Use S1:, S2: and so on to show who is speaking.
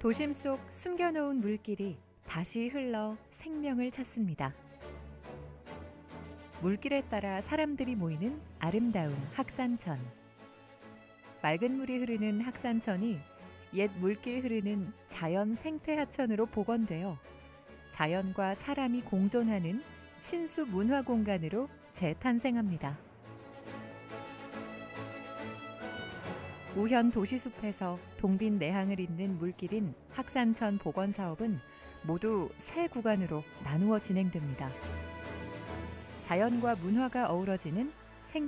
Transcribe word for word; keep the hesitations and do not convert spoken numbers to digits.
S1: 도심 속 숨겨놓은 물길이 다시 흘러 생명을 찾습니다. 물길에 따라 사람들이 모이는 아름다운 학산천. 맑은 물이 흐르는 학산천이 옛 물길 흐르는 자연 생태 하천으로 복원되어 자연과 사람이 공존하는 친수 문화 공간으로 재탄생합니다. 우현 도시숲에서 동빈 내항을 잇는 물길인 학산천 복원 사업은 모두 세 구간으로 나누어 진행됩니다. 자연과 문화가 어우러지는